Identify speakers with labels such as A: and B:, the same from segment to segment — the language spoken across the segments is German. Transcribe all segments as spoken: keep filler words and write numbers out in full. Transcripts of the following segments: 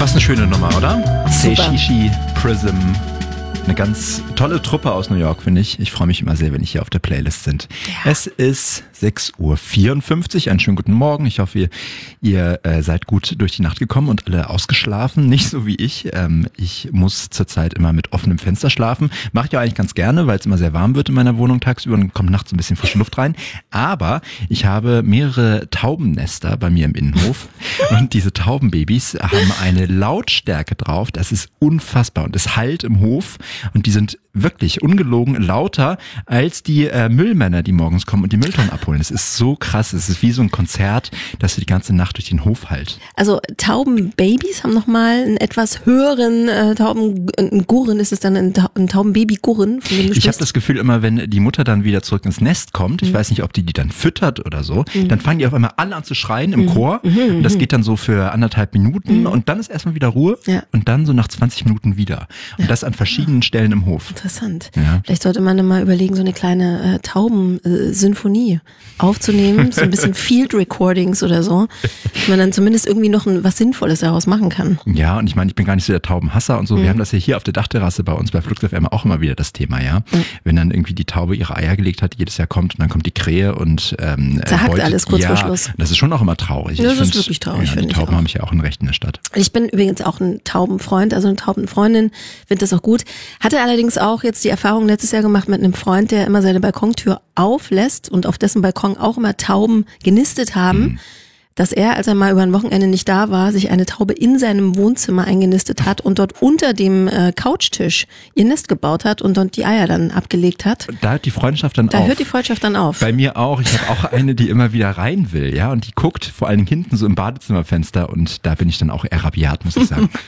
A: Was eine schöne Nummer, oder?
B: Super.
A: Seishishi Prism. Eine ganz tolle Truppe aus New York, finde ich. Ich freue mich immer sehr, wenn ich hier auf der Playlist sind.
B: Ja.
A: Es ist sechs Uhr vierundfünfzig. Einen schönen guten Morgen. Ich hoffe, ihr, ihr äh, seid gut durch die Nacht gekommen und alle ausgeschlafen. Nicht so wie ich. Ähm, ich muss zurzeit immer mit offenem Fenster schlafen. Mache ich auch eigentlich ganz gerne, weil es immer sehr warm wird in meiner Wohnung tagsüber und kommt nachts ein bisschen frische Luft rein. Aber ich habe mehrere Taubennester bei mir im Innenhof. Und diese Taubenbabys haben eine Lautstärke drauf. Das ist unfassbar. Und es hallt im Hof. Und die sind wirklich ungelogen lauter als die äh, Müllmänner, die morgens kommen und die Mülltonnen abholen. Es ist so krass. Es ist wie so ein Konzert, das die ganze Nacht durch den Hof hallt.
B: Also Taubenbabys haben nochmal einen etwas höheren äh, Tauben, ein Gurren ist es dann ein, Ta- ein Taubenbaby-Gurren. von dem du
A: Ich habe
B: sprichst.
A: das Gefühl immer, wenn die Mutter dann wieder zurück ins Nest kommt, ich
B: Mhm.
A: weiß nicht, ob die die dann füttert oder so,
B: Mhm.
A: dann fangen die auf einmal alle an zu schreien im Chor.
B: Mhm,
A: Und das
B: mhm.
A: geht dann so für anderthalb Minuten
B: Mhm.
A: und dann ist erstmal wieder Ruhe
B: Ja.
A: und dann so nach zwanzig Minuten wieder. Und
B: Ja.
A: das an verschiedenen Stellen im Hof.
B: Interessant.
A: Ja.
B: Vielleicht sollte man dann mal überlegen, so eine kleine äh, Tauben-Symphonie aufzunehmen, so ein bisschen Field Recordings oder so, dass man dann zumindest irgendwie noch ein, was Sinnvolles daraus machen kann.
A: Ja, und ich meine, ich bin gar nicht so der Taubenhasser und so.
B: Mhm.
A: Wir haben das ja hier auf der Dachterrasse bei uns bei Flux F M auch immer wieder das Thema, ja.
B: Mhm.
A: Wenn dann irgendwie die Taube ihre Eier gelegt hat, jedes Jahr kommt und dann kommt die Krähe und ähm,
B: Zerhackt
A: beutet-
B: alles kurz
A: ja,
B: vor Schluss.
A: Das ist schon auch immer traurig.
B: Das
A: Ich
B: ist
A: find,
B: wirklich traurig,
A: ja,
B: finde
A: die
B: ich
A: Tauben
B: auch.
A: haben ja auch ein Recht in der Stadt.
B: Ich bin übrigens auch ein Taubenfreund, also eine Taubenfreundin, finde das auch gut. Hatte allerdings auch jetzt die Erfahrung letztes Jahr gemacht mit einem Freund, der immer seine Balkontür auflässt und auf dessen Balkon auch immer Tauben genistet haben,
A: Mhm.
B: dass er, als er mal über ein Wochenende nicht da war, sich eine Taube in seinem Wohnzimmer eingenistet hat und dort unter dem äh, Couchtisch ihr Nest gebaut hat und dort die Eier dann abgelegt hat.
A: Da hört die Freundschaft dann
B: Da
A: auf.
B: hört die Freundschaft dann auf.
A: Bei mir auch. Ich habe auch eine, die immer wieder rein will, ja, und die guckt vor allen Dingen hinten so im Badezimmerfenster und da bin ich dann auch eher rabiat, muss ich sagen.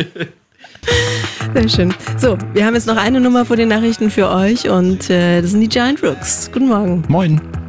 B: Sehr schön. So, wir haben jetzt noch eine Nummer vor den Nachrichten für euch und äh, das sind die Giant Rooks. Guten Morgen.
A: Moin.